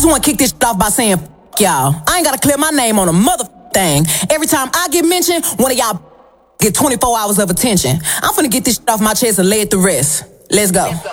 just wanna kick this shit off by saying, fuck y'all. I ain't gotta clear my name on a mother thing. Every time I get mentioned, one of y'all get 24 hours of attention. I'm finna get this shit off my chest and lay it to rest. Let's go.